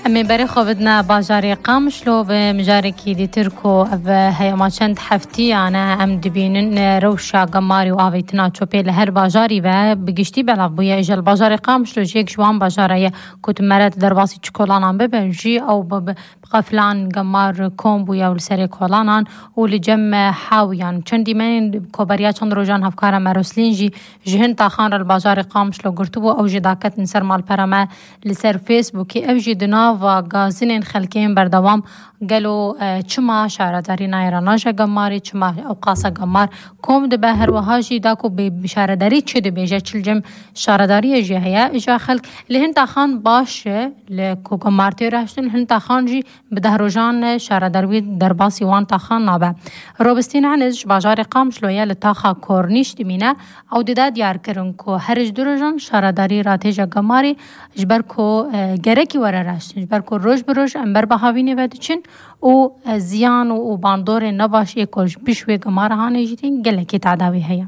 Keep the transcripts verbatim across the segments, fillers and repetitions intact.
أمي بريخو بدنا باجاري قامشلو بمجاركي دي تركو هيا ما چند حفتي أنا أم دبينن روشا قماري وآوي تناتشو بي لهر باجاري با بگشتي بلا بويا إجا الباجاري قامشلو جيك جوان باجاري كنت مرات درباسي چكولانان ببنجي أو بقفلان قمار كوم بويا والسري كولانان ولجم حاويان چندي من كوبريا چند روجان هفكارا مروسلينجي جهن تاخان الباجاري قامشلو قرتبو أو جداكت نسر مال برما لسر فيسبوكي أو جدنا و گازین خلکیم بردوام گلو چما شهرداری نایراناج گماری چما اوقاس گمار کوم ده به هر وهاجی داکو به شهرداری چه ده بیجه چلجم شهرداری جهیا اجا خلق لهن تاخان باشه لکو گمارتی راشتن لهن تاخان جی بده روزان شهرداری درباسی وان تاخان نابه روبستین عنز باجار قامش لویا لتاخا کورنیش دمینه او دیده دیار کرن کو هرج دروجان شهرداری راتج گماری جبر کو گرکی وره راشتن جبر کو روز بروز امبر بهاوینه ودچن او زیان و باندور نباش یکوش بشوی گمار هانه جدین گله کی تعداوی هیا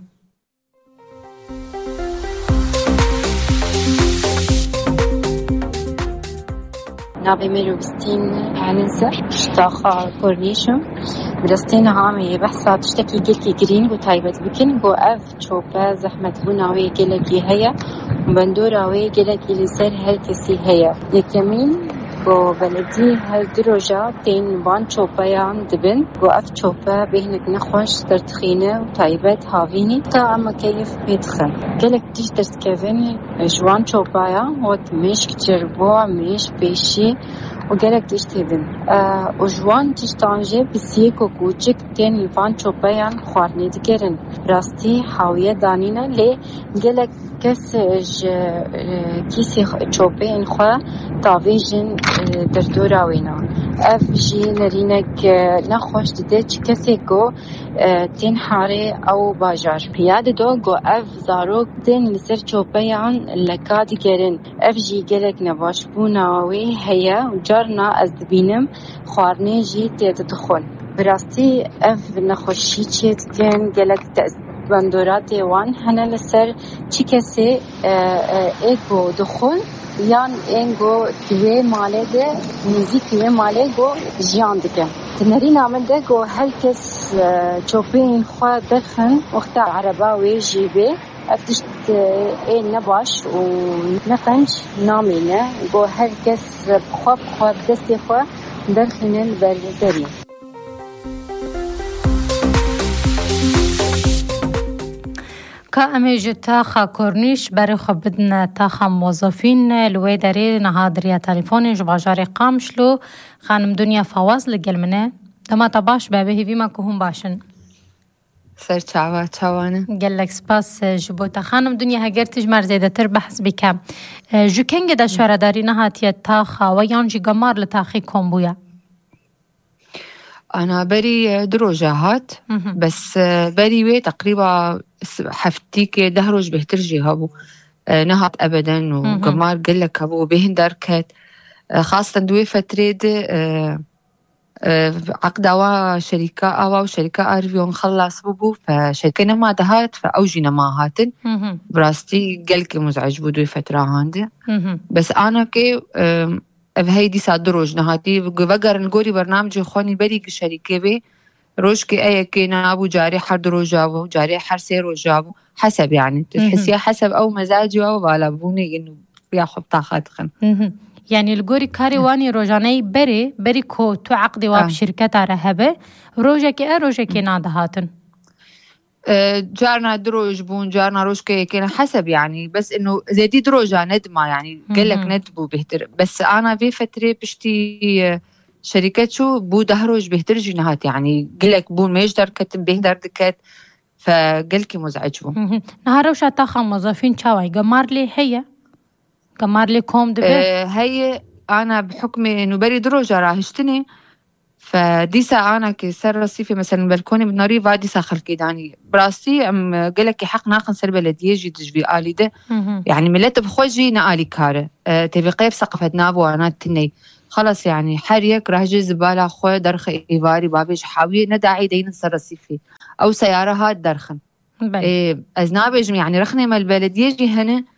نابي ميروبستين عنزة شتاخا كورنيشم برستين هامي بحثا تشتكي قلكي جرين وتايبت بكن بو اف تشوبا زحمة بناوي قلكي هيا وبندوراوي قلكي لسر هر كسي هيا يكمين بو بلدي هر دروجا تين بان تشوبايان دبن بو اف تشوبا بهنك نخوش ترتخينة وتايبت هاويني تا اما كيف بيدخل قلك تيش ترتكفن جوان تشوبايا وات مش كتير بو مش بيشي وقالك تشتهدن أه وجوان تشتانجي بسيكو كوچك تين الفان چوبايان خوارني دكرن راستي حاوية دانينا لي قالك كس كيسي چوباين خوا تاويجن دردورا وينا اف جي نرينك نخوش دده كسي كو تين حاري او باجار بياد دو جو اف زاروك تين لسر چوبايان لكا دكرن اف جي قالك نباش بوناوي هيا جارنا از دبینم خوارنه جی تیت دخون براستی اف نخوشی چیت کن گلک بندورات وان هنه لسر چی کسی ایگو دخون یان اینگو توی ماله ده نیزی توی ماله گو جیان دکن تنری نامن ده گو هر کس چوپین خواه دخن وقتا عرباوی جیبه افتشت این نباش و نقنج نامینه گو هر کس خواب خواب دستی خواه درخینه البردری که امیج تاخا کورنیش برای خب بدن تاخا موظفین لوی داری نهادریا تلیفونی جواجاری قامشلو خانم دنیا فواز لگل منه دما تباش بابه هیوی ما که هم باشن سر چاوا چاوانه قال لك سباس جبوتا خانم دنيا هاجر تجمر زيادة تربح بك جو كنج دا شارع داري نهاتي التاخا ويانجي قمار لتاخي كومبويا أنا بري دروجهات بس بري وي تقريبا حفتيك دهروج بهترجي هابو نهات أبدا وقمار قال لك هابو بهن دركت خاصة دوي فتريد عقدوا شركة أو وشركة أرفيون خلص ببو فشركة ما دهات فأوجينا ما هاتن براستي قلك مزعج بدوي فترة هاندي بس أنا كي هيدي صادروج نهاتي وقر نقولي برنامج خوني بريق الشركة بي روج كي أي كي نابو جاري حر دروجابو جاري حر سيرو جابو حسب يعني تحسيها حسب أو مزاجي أو بالابوني إنه بياخد طاقات خن يعني الجوري كاري واني روجاني بري بري كو تو عقدي واب آه. شركة رهبة روجك ايه روجك نادهاتن أه جارنا دروج بون جارنا روجك كنا حسب يعني بس انه زيدي دروجة ندمة يعني قلك ندبو بهتر بس انا في فترة بشتي شركة شو بو دهروج بهتر جنهات يعني قلك بون ميش دركت بهدر دكت فقلك مزعج بون نهاروش اتاخا موظفين شاوي قمار لي هي قمار لي كوم دبي أه هي أنا بحكم إنه بري دروجة راهشتني فديسا أنا كسر رصيفي مثلا بالكوني بناري فاديسا خلقي داني براسي أم قلك حق ناقن سر بلدية جي تجبي آلي ده يعني ملت بخوجي نقالي كاره أه تبي قيب سقفت نابو أنا تني خلص يعني حريك راح جي زبالة خوي درخ إيواري بابيش حاوي نداعي دين سر رصيفي أو سيارة هاد درخن إيه أزنابيج يعني رخني ما البلدية جي هنا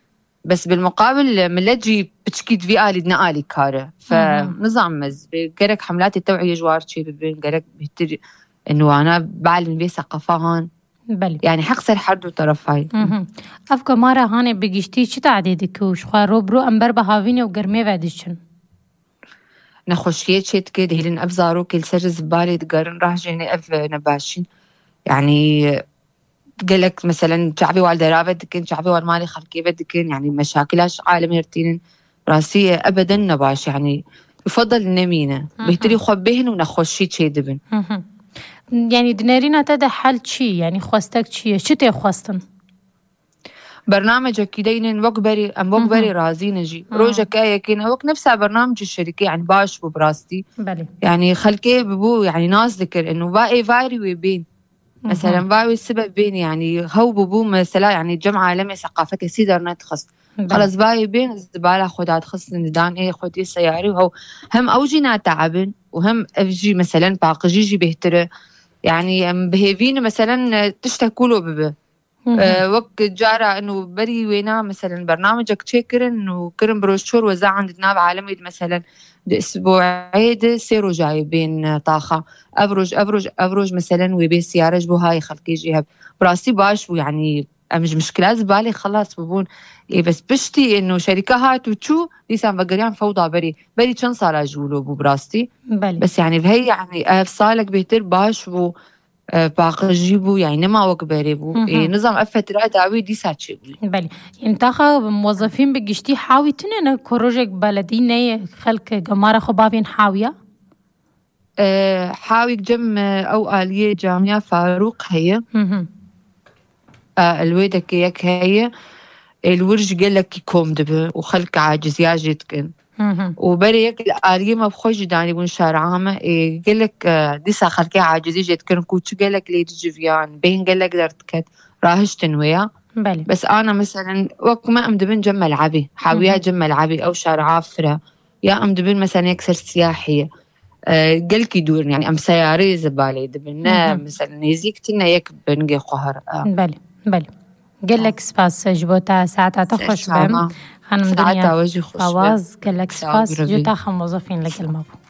بس بالمقابل ملجي بتشكيد في آلي دنا آلي كاره فنظام مز قرق حملات التوعية جوار شي ببين قرق بيهتر إنه أنا بعلم بيه ثقافة بله يعني حقصر حد وطرف هاي أفكا مارا هاني بگشتی چی تعدیدی کوش خواه روبرو امبر بهاوینه و گرمه ودیشن نخوشیه چیت که دهیلن أفزارو كل سر زبالي تقارن راح جيني أف نباشين يعني قالك مثلا شعبي والدرا بدكن شعبي والمالي خلقي بدكن يعني مشاكلاش عالم يرتين راسية أبدا نباش يعني يفضل النمينة بيهتري خبهن ونخوشي شي دبن يعني دنارينا تدا حل شي يعني خواستك شي شو تي خواستن برنامج كيدين وقبري أم وقبري رازي نجي روجا كايا كينا وق نفسها برنامج الشركة يعني باش بو براستي بلي. يعني خلقي ببو يعني ناس ذكر إنه باقي فاري ويبين مثلا باوي السبب بين يعني هو ببو مثلا يعني جمع عالمي ثقافتي سيدر نتخص خلص باوي بين الزبالة خدها تخص ندان ايه خدي سياري وهو هم اوجينا تعبن وهم افجي مثلا باقجيجي بهتره يعني بهيفين مثلا تشتكولو ببه أه وقت جارة انه بري وينا مثلا برنامجك تشكر انه كرم بروشور وزع عند ناب عالمي مثلا اسبوعين سيرو جايبين طاخة ابرج ابرج ابرج مثلا ويبي سيارة جبو هاي خلقي جيها براسي باش يعني مش مشكلات زبالي خلاص ببون إيه بس بشتي انه شركة هات وتشو لسان بقريان فوضى بري بري كان صار جولو بو براستي بلي. بس يعني بهي يعني افصالك بيتر باش بو باقي جيبو يعني ما وقبري بو إيه نظام افترا داوي دي ساتشي بلي انتخا موظفين بگشتي حاوي تنين كروجك بلدينه خلق جمارة خبابين حاوية أه حاوي جم او آلية جامعة فاروق هي أه الويدة كيك هي الورج قال لك يكوم دبه وخلق عاجز ياجتكن وبريك الآلية ما بخوش داني بون شارعامة إيه قال لك ديسا خلقي عاجزي جتكن كوتش قال لك ليدي جفيان بين قال لك درتكت راهش تنويا بلي. بس أنا مثلا وقت ما أمدبن جم ملعبي حاويها جم ملعبي أو شارع فرة يا أمدبن مثلا يكسر سياحية أه قال كي دورني يعني أم سياري زبالي دبنا مثلا يزيك تنا يك بنجي قهر أه. بلي بلي قال لك سباس جبوتا ساعتها تخش بهم أنا مدنيا فواز قال لك سباس جوتا خم موظفين لك المبو